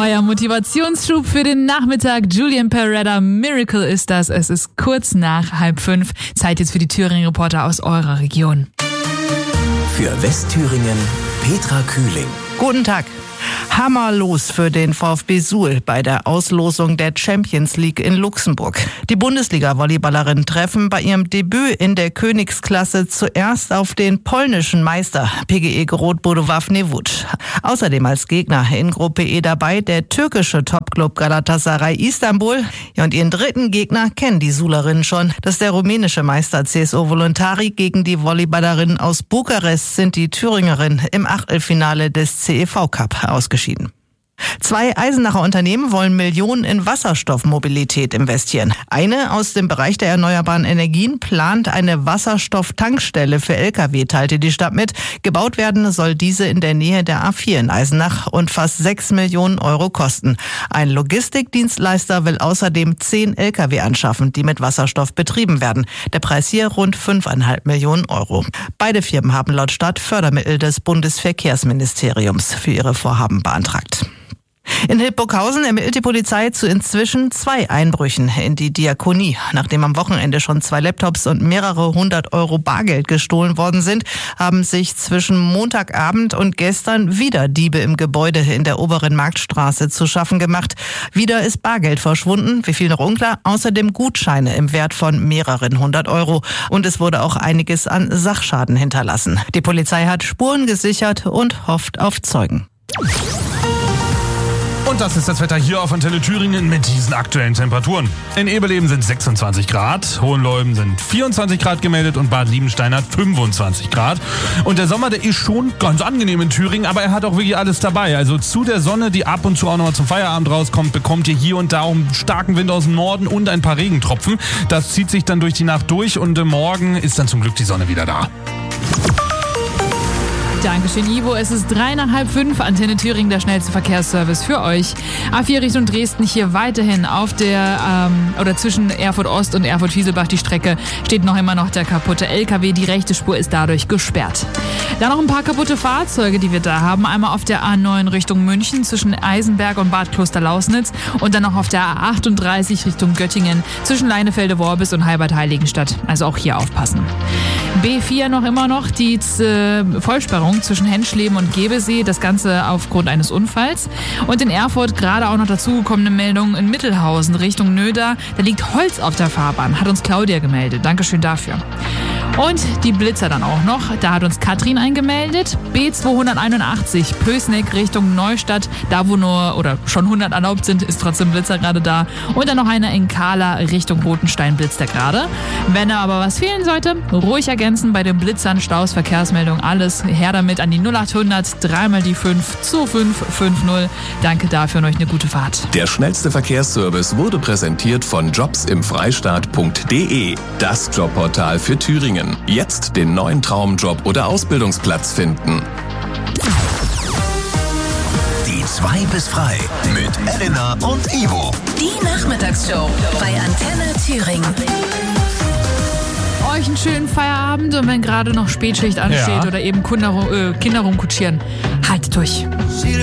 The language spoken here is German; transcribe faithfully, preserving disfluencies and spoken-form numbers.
Euer Motivationsschub für den Nachmittag. Julian Peretta, Miracle ist das. Es ist kurz nach halb fünf. Zeit jetzt für die Thüringen-Reporter aus eurer Region. Für Westthüringen, Petra Kühling. Guten Tag. Hammerlos für den VfB Suhl bei der Auslosung der Champions League in Luxemburg. Die Bundesliga-Volleyballerinnen treffen bei ihrem Debüt in der Königsklasse zuerst auf den polnischen Meister P G E Grot Budowlany Łódź. Außerdem als Gegner in Gruppe E dabei der türkische Topclub Galatasaray Istanbul. Ja, und ihren dritten Gegner kennen die Suhlerinnen schon. Das ist der rumänische Meister C S O Voluntari. Gegen die Volleyballerinnen aus Bukarest sind die Thüringerinnen im Achtelfinale des C E V Cup ausgeschieden. Zwei Eisenacher Unternehmen wollen Millionen in Wasserstoffmobilität investieren. Eine aus dem Bereich der erneuerbaren Energien plant eine Wasserstofftankstelle für L K W, teilte die Stadt mit. Gebaut werden soll diese in der Nähe der A vier in Eisenach und fast sechs Millionen Euro kosten. Ein Logistikdienstleister will außerdem zehn L K W anschaffen, die mit Wasserstoff betrieben werden. Der Preis hier rund fünfeinhalb Millionen Euro. Beide Firmen haben laut Stadt Fördermittel des Bundesverkehrsministeriums für ihre Vorhaben beantragt. In Hildburghausen ermittelt die Polizei zu inzwischen zwei Einbrüchen in die Diakonie. Nachdem am Wochenende schon zwei Laptops und mehrere hundert Euro Bargeld gestohlen worden sind, haben sich zwischen Montagabend und gestern wieder Diebe im Gebäude in der oberen Marktstraße zu schaffen gemacht. Wieder ist Bargeld verschwunden, wie viel noch unklar, außerdem Gutscheine im Wert von mehreren hundert Euro. Und es wurde auch einiges an Sachschaden hinterlassen. Die Polizei hat Spuren gesichert und hofft auf Zeugen. Und das ist das Wetter hier auf Antenne Thüringen mit diesen aktuellen Temperaturen. In Eberleben sind sechsundzwanzig Grad, Hohenleuben sind vierundzwanzig Grad gemeldet und Bad Liebenstein hat fünfundzwanzig Grad. Und der Sommer, der ist schon ganz angenehm in Thüringen, aber er hat auch wirklich alles dabei. Also zu der Sonne, die ab und zu auch nochmal zum Feierabend rauskommt, bekommt ihr hier und da auch einen starken Wind aus dem Norden und ein paar Regentropfen. Das zieht sich dann durch die Nacht durch und morgen ist dann zum Glück die Sonne wieder da. Dankeschön, Ivo. Es ist drei nach halb fünf. Antenne Thüringen, der schnellste Verkehrsservice für euch. A vier Richtung Dresden hier weiterhin auf der, ähm, oder zwischen Erfurt Ost und Erfurt Fieselbach die Strecke steht noch immer noch der kaputte L K W. Die rechte Spur ist dadurch gesperrt. Dann noch ein paar kaputte Fahrzeuge, die wir da haben. Einmal auf der A neun Richtung München zwischen Eisenberg und Bad Kloster-Lausnitz und dann noch auf der A achtunddreißig Richtung Göttingen zwischen Leinefelde-Worbis und Heibad-Heiligenstadt. Also auch hier aufpassen. B vier noch immer noch die äh, Vollsperrung zwischen Henschleben und Gebesee, das Ganze aufgrund eines Unfalls. Und in Erfurt gerade auch noch dazugekommene Meldung in Mittelhausen Richtung Nöder. Da liegt Holz auf der Fahrbahn, hat uns Claudia gemeldet. Dankeschön dafür. Und die Blitzer dann auch noch. Da hat uns Katrin eingemeldet. B zweihunderteinundachtzig Pößneck Richtung Neustadt. Da wo nur oder schon hundert erlaubt sind, ist trotzdem Blitzer gerade da. Und dann noch einer in Kahla Richtung Rotenstein blitzt er gerade. Wenn da aber was fehlen sollte, ruhig ergänzen bei den Blitzern, Staus, Verkehrsmeldung, alles her damit an die null achthundert dreimal die fünf zwei fünf fünf null. Danke dafür und euch eine gute Fahrt. Der schnellste Verkehrsservice wurde präsentiert von jobs im freistaat punkt de, das Jobportal für Thüringen. Jetzt den neuen Traumjob oder Ausbildungsplatz finden. Die zwei bis frei mit Elena und Ivo. Die Nachmittagsshow bei Antenne Thüringen. Euch einen schönen Feierabend und wenn gerade noch Spätschicht ansteht Ja. oder eben Kinder, äh, Kinder rumkutschieren, haltet durch.